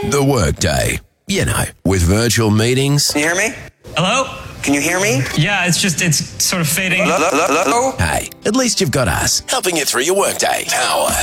The workday. You know, with virtual meetings. Can you hear me? Hello? Can you hear me? Yeah, it's sort of fading. Hello? Hey, at least you've got us helping you through your workday. Power